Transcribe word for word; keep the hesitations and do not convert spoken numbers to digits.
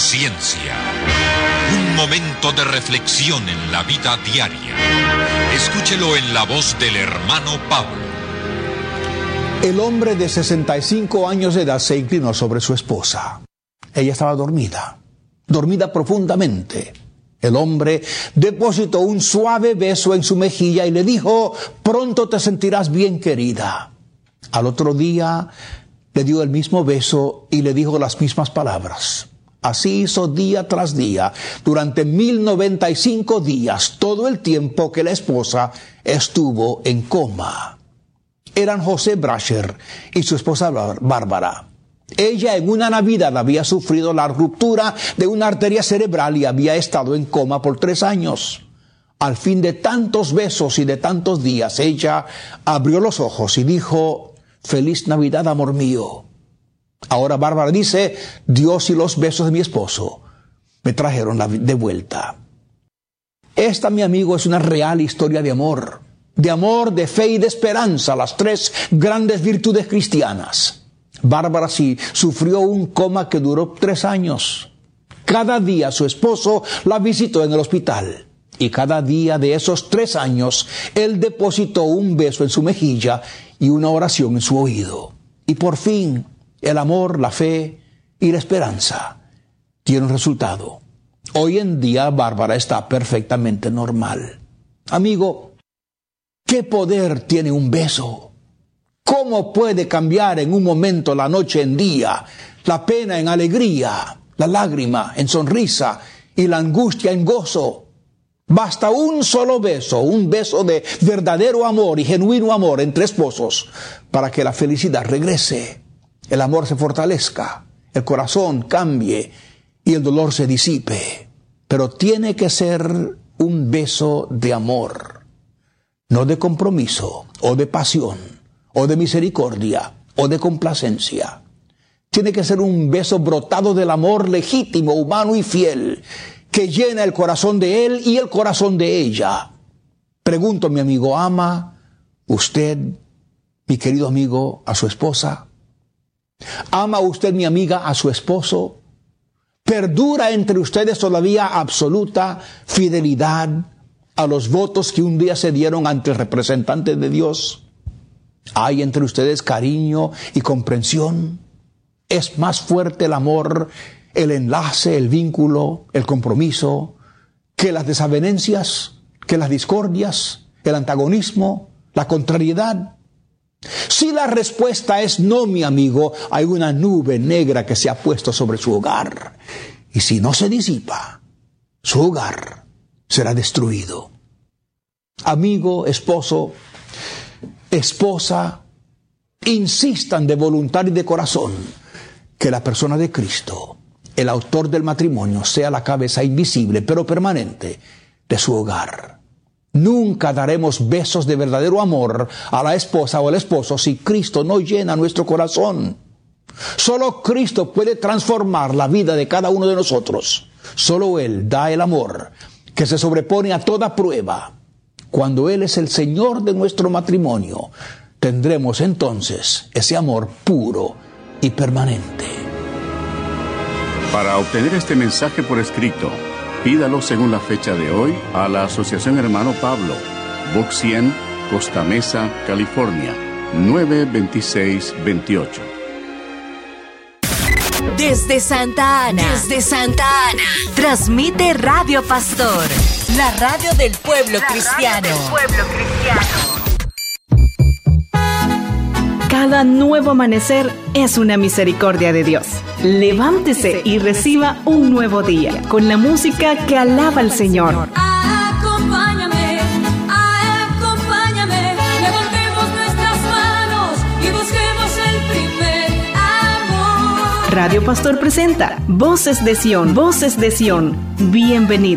Paciencia. Un momento de reflexión en la vida diaria. Escúchelo en la voz del hermano Pablo. El hombre de sesenta y cinco años de edad se inclinó sobre su esposa. Ella estaba dormida, dormida profundamente. El hombre depositó un suave beso en su mejilla y le dijo: pronto te sentirás bien, querida. Al otro día le dio el mismo beso y le dijo las mismas palabras. Así hizo día tras día, durante mil noventa y cinco días, todo el tiempo que la esposa estuvo en coma. Eran José Brasher y su esposa Bárbara. Ella en una Navidad había sufrido la ruptura de una arteria cerebral y había estado en coma por tres años. Al fin de tantos besos y de tantos días, ella abrió los ojos y dijo: feliz Navidad, amor mío. Ahora Bárbara dice: Dios y los besos de mi esposo me trajeron de vuelta. Esta, mi amigo, es una real historia de amor. De amor, de fe y de esperanza, las tres grandes virtudes cristianas. Bárbara sí sufrió un coma que duró tres años. Cada día su esposo la visitó en el hospital. Y cada día de esos tres años, él depositó un beso en su mejilla y una oración en su oído. Y por fin, el amor, la fe y la esperanza tienen resultado. Hoy en día, Bárbara está perfectamente normal. Amigo, ¿qué poder tiene un beso? ¿Cómo puede cambiar en un momento la noche en día, la pena en alegría, la lágrima en sonrisa y la angustia en gozo? Basta un solo beso, un beso de verdadero amor y genuino amor entre esposos para que la felicidad regrese, el amor se fortalezca, el corazón cambie y el dolor se disipe. Pero tiene que ser un beso de amor, no de compromiso o de pasión o de misericordia o de complacencia. Tiene que ser un beso brotado del amor legítimo, humano y fiel, que llena el corazón de él y el corazón de ella. Pregunto, mi amigo, ¿ama usted, mi querido amigo, a su esposa? ¿Ama usted, mi amiga, a su esposo? ¿Perdura entre ustedes todavía absoluta fidelidad a los votos que un día se dieron ante el representante de Dios? ¿Hay entre ustedes cariño y comprensión? ¿Es más fuerte el amor, el enlace, el vínculo, el compromiso, que las desavenencias, que las discordias, el antagonismo, la contrariedad? Si la respuesta es no, mi amigo, hay una nube negra que se ha puesto sobre su hogar. Y si no se disipa, su hogar será destruido. Amigo, esposo, esposa, insistan de voluntad y de corazón que la persona de Cristo, el autor del matrimonio, sea la cabeza invisible pero permanente de su hogar. Nunca daremos besos de verdadero amor a la esposa o al esposo si Cristo no llena nuestro corazón. Solo Cristo puede transformar la vida de cada uno de nosotros. Solo Él da el amor que se sobrepone a toda prueba. Cuando Él es el Señor de nuestro matrimonio, tendremos entonces ese amor puro y permanente. Para obtener este mensaje por escrito, pídalo según la fecha de hoy a la Asociación Hermano Pablo, Box cien, Costa Mesa, California, nueve veintiséis veintiocho. Desde Santa Ana, desde Santa Ana, transmite Radio Pastor, la radio del pueblo cristiano. Radio del pueblo cristiano. Cada nuevo amanecer es una misericordia de Dios. Levántese y reciba un nuevo día con la música que alaba al Señor. Acompáñame, acompáñame, levantemos nuestras manos y busquemos el primer amor. Radio Pastor presenta Voces de Sion, Voces de Sion. Bienvenido.